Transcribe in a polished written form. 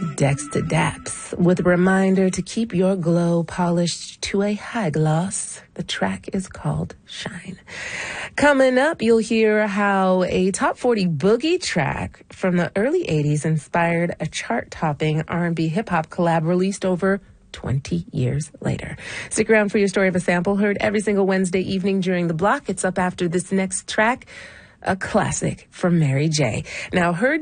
Dexter Daps with a reminder to keep your glow polished to a high gloss. The track is called Shine. Coming up, you'll hear how a top 40 boogie track from the early 80s inspired a chart-topping R&B hip-hop collab released over 20 years later. Stick around for your story of a sample heard every single Wednesday evening during the block. It's up after this next track, a classic from Mary J. Now, her